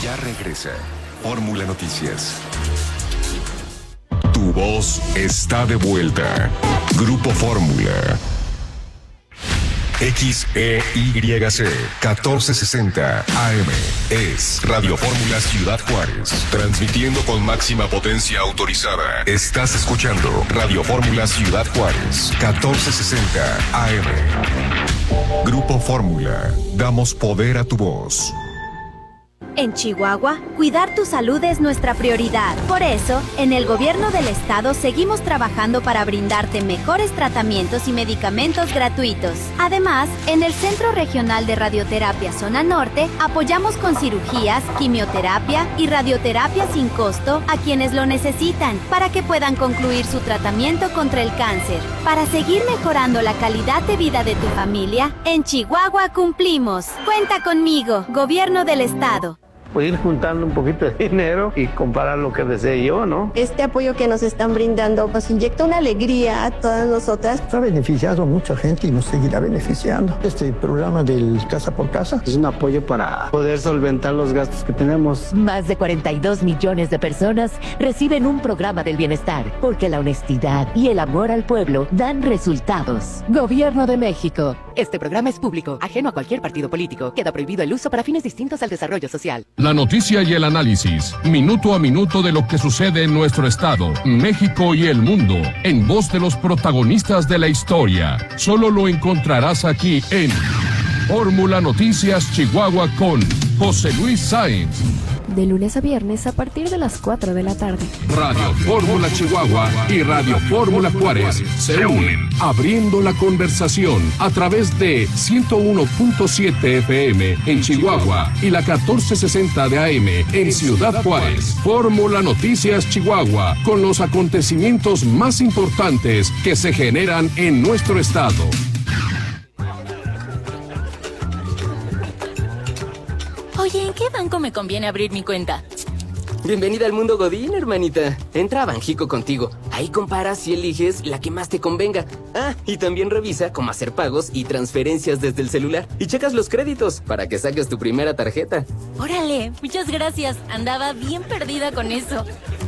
Ya regresa Fórmula Noticias. Tu voz está de vuelta. Grupo Fórmula. XEYC 1460 AM es Radio Fórmula Ciudad Juárez, transmitiendo con máxima potencia autorizada. Estás escuchando Radio Fórmula Ciudad Juárez 1460 AM. Grupo Fórmula, damos poder a tu voz. En Chihuahua, cuidar tu salud es nuestra prioridad. Por eso, en el gobierno del estado seguimos trabajando para brindarte mejores tratamientos y medicamentos gratuitos. Además, en el Centro Regional de Radioterapia Zona Norte, apoyamos con cirugías, quimioterapia y radioterapia sin costo a quienes lo necesitan, para que puedan concluir su tratamiento contra el cáncer. Para seguir mejorando la calidad de vida de tu familia, en Chihuahua cumplimos. Cuenta conmigo, Gobierno del Estado. Pues ir juntando un poquito de dinero y comprar lo que desee yo, ¿no? Este apoyo que nos están brindando nos inyecta una alegría a todas nosotras. Ha beneficiado a mucha gente y nos seguirá beneficiando. Este programa del Casa por Casa es un apoyo para poder solventar los gastos que tenemos. Más de 42 millones de personas reciben un programa del bienestar, porque la honestidad y el amor al pueblo dan resultados. Gobierno de México. Este programa es público, ajeno a cualquier partido político. Queda prohibido el uso para fines distintos al desarrollo social. La noticia y el análisis, minuto a minuto de lo que sucede en nuestro estado, México y el mundo, en voz de los protagonistas de la historia. Solo lo encontrarás aquí en Fórmula Noticias Chihuahua con José Luis Sáenz. De lunes a viernes a partir de las 4 de la tarde. Radio Fórmula Chihuahua y Radio Fórmula Juárez se unen, abriendo la conversación a través de 101.7 FM en Chihuahua y la 1460 de AM en Ciudad Juárez. Fórmula Noticias Chihuahua, con los acontecimientos más importantes que se generan en nuestro estado. Oye, ¿en qué banco me conviene abrir mi cuenta? Bienvenida al mundo Godín, hermanita. Entra a Banjico Contigo. Ahí comparas y eliges la que más te convenga. Ah, y también revisa cómo hacer pagos y transferencias desde el celular. Y checas los créditos para que saques tu primera tarjeta. Órale, muchas gracias. Andaba bien perdida con eso.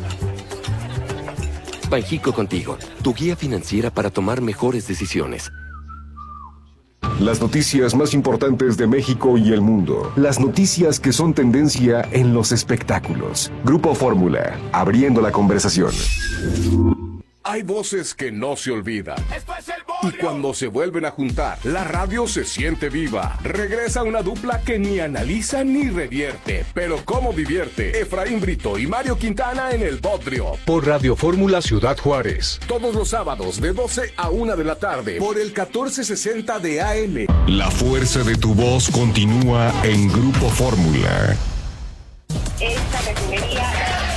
Banjico Contigo, tu guía financiera para tomar mejores decisiones. Las noticias más importantes de México y el mundo. Las noticias que son tendencia en los espectáculos. Grupo Fórmula, abriendo la conversación. Hay voces que no se olvidan. Y cuando se vuelven a juntar, la radio se siente viva. Regresa una dupla que ni analiza ni revierte, pero cómo divierte. Efraín Brito y Mario Quintana en El Bodrio. Por Radio Fórmula Ciudad Juárez. Todos los sábados de 12 a 1 de la tarde. Por el 1460 de AM. La fuerza de tu voz continúa en Grupo Fórmula. Esta refinería...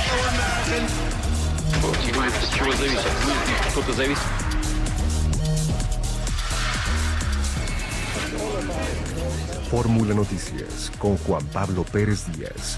Fórmula Noticias con Juan Pablo Pérez Díaz.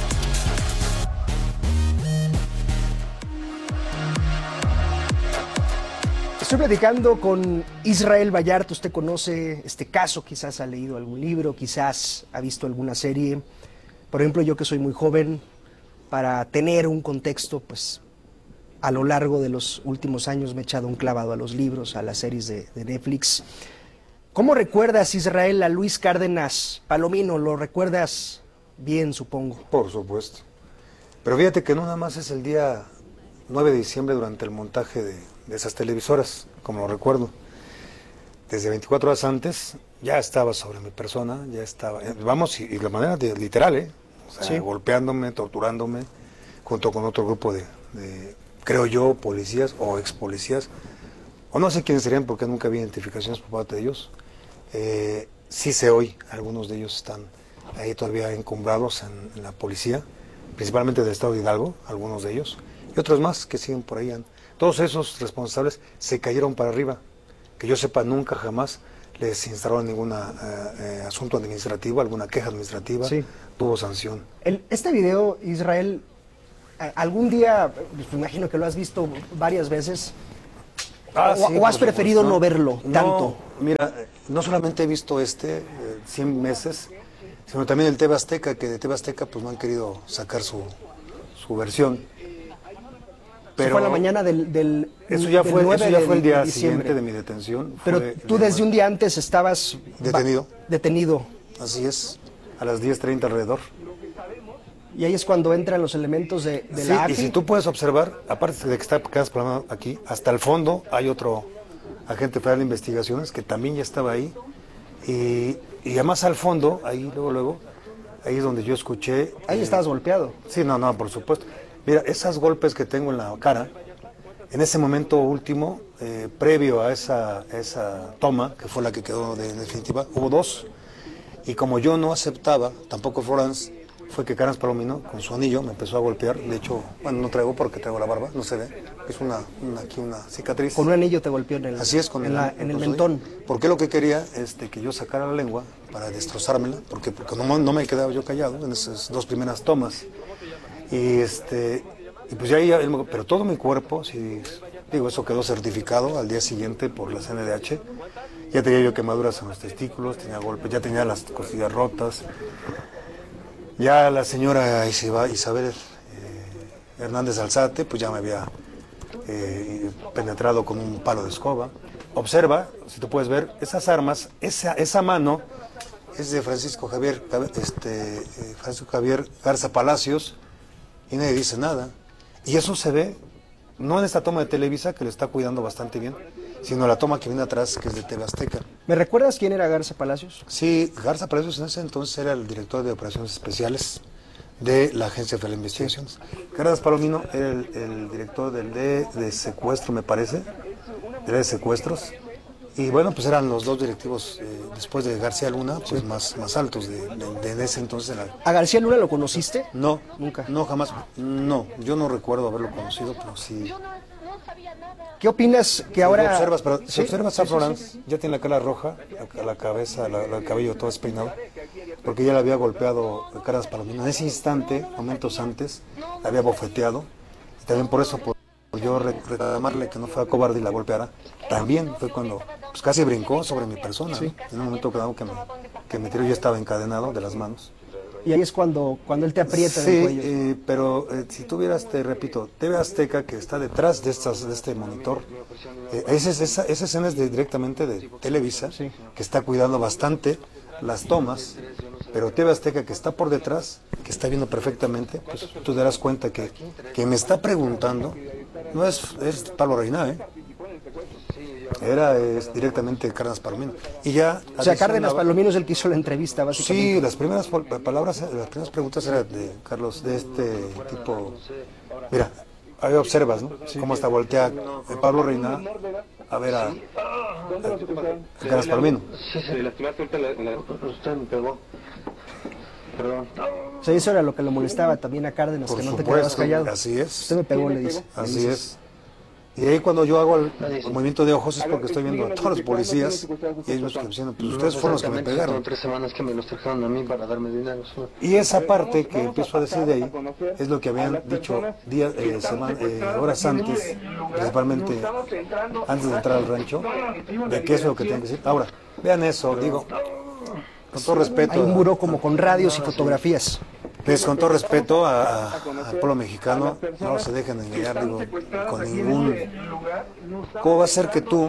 Estoy platicando con Israel Vallarta. Usted conoce este caso, quizás ha leído algún libro, quizás ha visto alguna serie. Por ejemplo, yo que soy muy joven, para tener un contexto, pues a lo largo de los últimos años me he echado un clavado a los libros, a las series de Netflix. ¿Cómo recuerdas, Israel, a Luis Cárdenas Palomino? ¿Lo recuerdas bien, supongo? Por supuesto. Pero fíjate que no nada más es el día 9 de diciembre durante el montaje de esas televisoras, como lo recuerdo. Desde 24 horas antes ya estaba sobre mi persona, ya estaba, vamos, y de manera literal, o sea, sí, golpeándome, torturándome, junto con otro grupo de creo yo, policías o ex policías, o no sé quiénes serían porque nunca había identificaciones por parte de ellos. Sí sé hoy, algunos de ellos están ahí todavía encumbrados en la policía, principalmente del estado de Hidalgo, algunos de ellos, y otros más que siguen por ahí. Todos esos responsables se cayeron para arriba. Que yo sepa, nunca jamás les instalaron ningún asunto administrativo, alguna queja administrativa, sí, tuvo sanción. Este video, Israel, algún día, pues, me imagino que lo has visto varias veces, o has preferido no verlo tanto. Mira, no solamente he visto 100 meses, sino también el TV Azteca, que de TV Azteca pues no han querido sacar su versión. Pero fue la mañana del eso ya fue el día de siguiente de mi detención. Pero tú desde un día antes estabas detenido. Así es, a las 10:30 alrededor. Y ahí es cuando entran los elementos de la AFI. Y si tú puedes observar, aparte de que está plasmado aquí, hasta el fondo hay otro agente federal de investigaciones que también ya estaba ahí. Y además al fondo, ahí luego, ahí es donde yo escuché... Ahí estabas golpeado. Sí, no, por supuesto. Mira, esos golpes que tengo en la cara, en ese momento último, previo a esa toma, que fue la que quedó de definitiva, hubo dos. Y como yo no aceptaba, tampoco Florence, fue que Carens Palomino, con su anillo, me empezó a golpear. De hecho, bueno, no traigo porque traigo la barba, no se ve. Es aquí una cicatriz. Con un anillo te golpeó en el, así es, en el mentón. Porque lo que quería es que yo sacara la lengua para destrozármela, porque no me quedaba yo callado en esas dos primeras tomas. Y pues ya ahí, pero todo mi cuerpo, eso quedó certificado al día siguiente por la CNDH. Ya tenía yo quemaduras en los testículos, tenía golpes, ya tenía las costillas rotas. Ya la señora Isabel Hernández Alzate, pues ya me había penetrado con un palo de escoba. Observa, si tú puedes ver, esas armas, esa mano es de Francisco Javier Garza Palacios y nadie dice nada. Y eso se ve, no en esta toma de Televisa, que lo está cuidando bastante bien, sino la toma que viene atrás, que es de TV Azteca. ¿Me recuerdas quién era Garza Palacios? Sí, Garza Palacios en ese entonces era el director de operaciones especiales de la Agencia Federal de Investigaciones. Carens Palomino era el director de secuestro, me parece, de secuestros. Y bueno, pues eran los dos directivos, después de García Luna, pues más altos de ese entonces. ¿A García Luna lo conociste? No, nunca. No, jamás. No, yo no recuerdo haberlo conocido, pero sí. ¿Qué opinas que ahora... Si observas a Florence, ya tiene la cara roja, la cabeza, el cabello todo despeinado, porque ya le había golpeado Carens Palomino. En ese instante, momentos antes, la había bofeteado. Y también por eso, por yo reclamarle que no fuera cobarde y la golpeara, también fue cuando pues, casi brincó sobre mi persona. Sí. En un momento que me tiró, yo estaba encadenado de las manos. Y ahí es cuando él te aprieta del cuello. Sí, pero si tú vieras, te repito, TV Azteca, que está detrás de este monitor, esa escena es directamente de Televisa, sí, que está cuidando bastante las tomas, pero TV Azteca, que está por detrás, que está viendo perfectamente, pues tú te darás cuenta que me está preguntando, no es Pablo Reina, es directamente Carens Palomino. Y ya, o sea, Cárdenas Palomino es el que hizo la entrevista, básicamente. Sí, las primeras preguntas eran de Carlos, de este tipo. Mira, ahí observas, ¿no? Sí. Cómo está voltea Pablo Reina a ver a Carens Palomino. Sí, lastimaste usted me pegó. Perdón. O sea, eso era lo que lo molestaba también a Cárdenas, por que no supuesto, te quedabas callado. Así es. Usted me pegó, le dice. Así es. Y ahí cuando yo hago el movimiento de ojos es porque estoy viendo a todos los policías y ellos me están diciendo, pues ustedes fueron los que me pegaron. Fueron 3 semanas que me los trajeron a mí para darme dinero. Y esa parte que empiezo a decir de ahí es lo que habían dicho horas antes, principalmente antes de entrar al rancho, de qué es lo que tienen que decir. Ahora, vean eso, digo, con todo respeto. Hay un muro como con radios y fotografías. Pues con todo respeto al pueblo mexicano, no se dejen engañar, digo, con ningún... ¿Cómo va a ser que tú,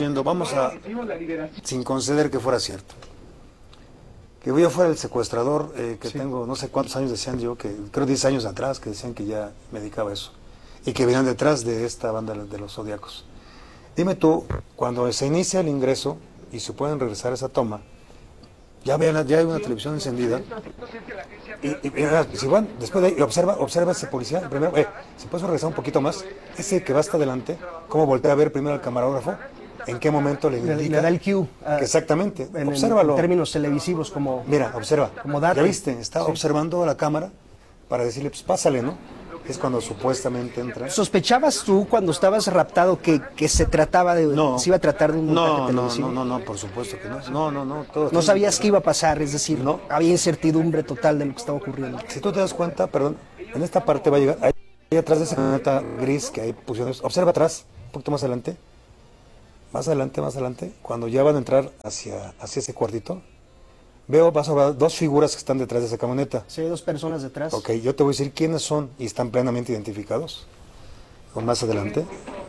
sin conceder que fuera cierto, que yo fuera el secuestrador, que sí, tengo no sé cuántos años decían yo, que creo 10 años atrás, que decían que ya me dedicaba a eso, y que venían detrás de esta banda de los Zodiacos? Dime tú, cuando se inicia el ingreso y se pueden regresar a esa toma, ya hay una televisión encendida y si van, después de ahí, observa ese policía, primero, si puedes regresar un poquito más, ese que va hasta adelante, cómo voltea a ver primero al camarógrafo, en qué momento le indica. Le da el cue. Exactamente, obsérvalo. En términos televisivos, como... Mira, observa, como date. ¿Ya viste? Está observando la cámara para decirle, pues pásale, ¿no? Es cuando supuestamente entra. ¿Sospechabas tú cuando estabas raptado que se trataba de... No, se iba a tratar de un montaje televisivo? No, por supuesto que no. No. No sabías qué iba a pasar, es decir, no había incertidumbre total de lo que estaba ocurriendo. Si tú te das cuenta, en esta parte va a llegar, ahí atrás de esa camioneta gris que hay pusieron, observa atrás, un poquito más adelante, cuando ya van a entrar hacia ese cuartito, vas a ver dos figuras que están detrás de esa camioneta. Sí, hay dos personas detrás. Ok, yo te voy a decir quiénes son y están plenamente identificados. O más adelante.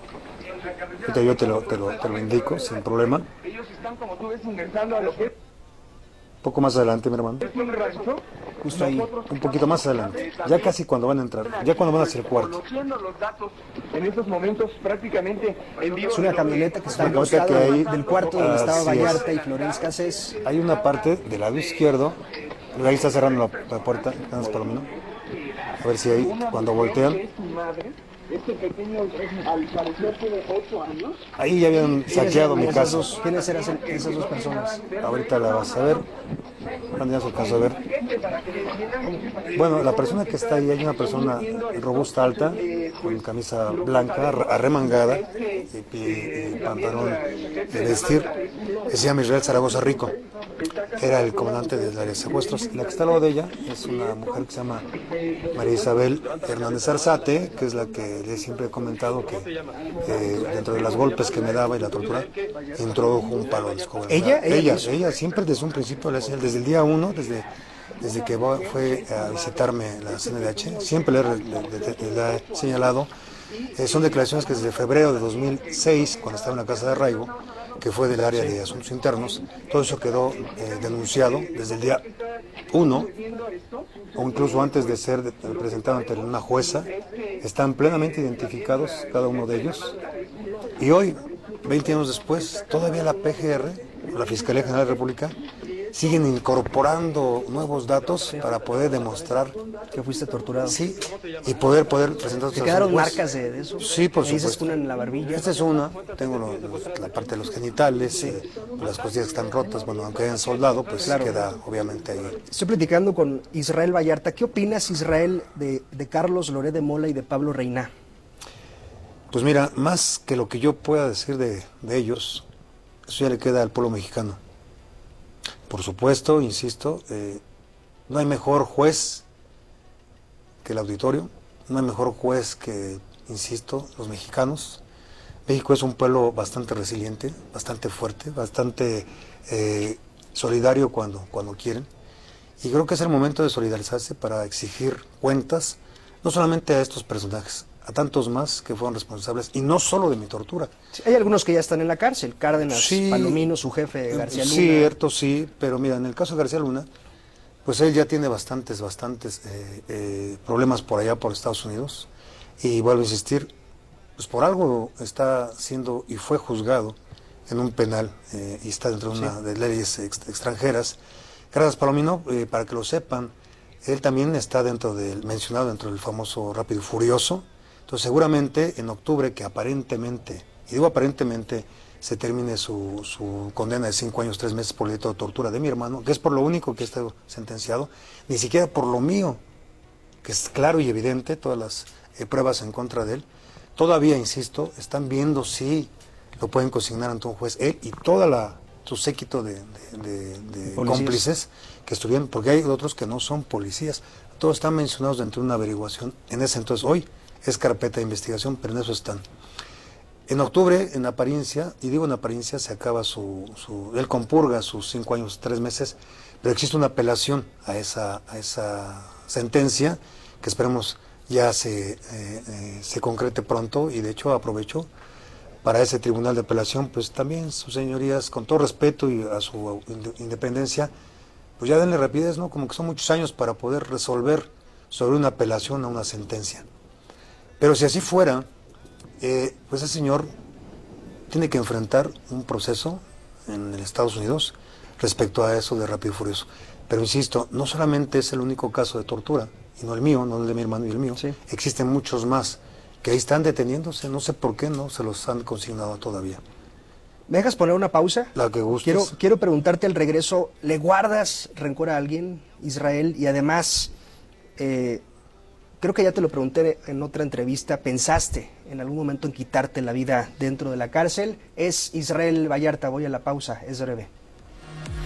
Yo te lo indico sin problema. Ellos están, como tú ves, ingresando a lo que... Un poco más adelante, mi hermano. Justo ahí. Un poquito más adelante. Ya casi cuando van a entrar. Ya cuando van hacia el cuarto. Los datos en estos momentos prácticamente en vivo. Es una camioneta que está al costado del cuarto donde estaba Vallarta y Florence Cassés. Hay una parte del lado izquierdo. Ahí está cerrando la puerta. Palomino. A ver si ahí, cuando voltean. Este pequeño, al parecer, tiene 8 años. Ahí ya habían saqueado mi casa. ¿Quiénes eran esas dos personas? Ahorita la vas a ver. Cuando ya se alcanza a ver. Bueno, la persona que está ahí, hay una persona robusta, alta, con camisa blanca, arremangada, y pantalón de vestir, que se llama Israel Zaragoza Rico. Era el comandante del área de secuestros. La que está al lado de ella es una mujer que se llama María Isabel Hernández Arzate, que es la que le siempre he comentado que dentro de los golpes que me daba y la tortura, introdujo un palo de escoba. Ella siempre desde un principio, desde el día 1, desde que fue a visitarme la CNDH, siempre le he señalado. Son declaraciones que desde febrero de 2006, cuando estaba en la casa de arraigo, que fue del área de asuntos internos, todo eso quedó denunciado desde el día 1, o incluso antes de ser presentado ante una jueza. Están plenamente identificados cada uno de ellos, y hoy, 20 años después, todavía la PGR, la Fiscalía General de la República, siguen incorporando nuevos datos para poder demostrar que fuiste torturado. Sí, y poder presentar. ¿Te quedaron marcas de eso? Sí, por supuesto. ¿Dices una en la barbilla? Esta es una. Tengo la parte de los genitales, las costillas que están rotas. Bueno, aunque hayan soldado, pues claro, queda obviamente ahí. Estoy platicando con Israel Vallarta. ¿Qué opinas, Israel, de Carlos Loret de Mola y de Pablo Reina? Pues mira, más que lo que yo pueda decir de ellos, eso ya le queda al pueblo mexicano. Por supuesto, insisto, no hay mejor juez que el auditorio, no hay mejor juez que, insisto, los mexicanos. México es un pueblo bastante resiliente, bastante fuerte, bastante solidario cuando quieren. Y creo que es el momento de solidarizarse para exigir cuentas, no solamente a estos personajes, a tantos más que fueron responsables, y no solo de mi tortura. Sí, hay algunos que ya están en la cárcel, Cárdenas, sí, Palomino, su jefe, García Luna. Cierto, sí, pero mira, en el caso de García Luna, pues él ya tiene bastantes problemas por allá, por Estados Unidos, y vuelvo a insistir, pues por algo está siendo y fue juzgado en un penal, y está dentro de una de leyes extranjeras. Cárdenas Palomino, para que lo sepan, él también está mencionado dentro del famoso Rápido y Furioso. Entonces seguramente en octubre, que aparentemente, y digo aparentemente, se termine su condena de 5 años, 3 meses por el delito de tortura de mi hermano, que es por lo único que está sentenciado, ni siquiera por lo mío, que es claro y evidente, todas las pruebas en contra de él. Todavía, insisto, están viendo si lo pueden consignar ante un juez, él y su séquito de cómplices que estuvieron, porque hay otros que no son policías, todos están mencionados dentro de una averiguación. En ese entonces, hoy es carpeta de investigación, pero en eso están. En octubre, en apariencia, y digo en apariencia, se acaba él compurga sus 5 años, 3 meses, pero existe una apelación a esa sentencia, que esperemos ya se concrete pronto, y de hecho aprovecho para ese tribunal de apelación, pues también sus señorías, con todo respeto y a su independencia, pues ya denle rapidez, ¿no? Como que son muchos años para poder resolver sobre una apelación a una sentencia. Pero si así fuera, pues ese señor tiene que enfrentar un proceso en Estados Unidos respecto a eso de Rápido y Furioso. Pero insisto, no solamente es el único caso de tortura, y no el mío, no el de mi hermano y el mío, sí, existen muchos más que ahí están deteniéndose, no sé por qué no se los han consignado todavía. ¿Me dejas poner una pausa? La que gustes. Quiero preguntarte al regreso, ¿le guardas rencor a alguien, Israel? Y además, creo que ya te lo pregunté en otra entrevista, ¿pensaste en algún momento en quitarte la vida dentro de la cárcel? Es Israel Vallarta, voy a la pausa, es breve.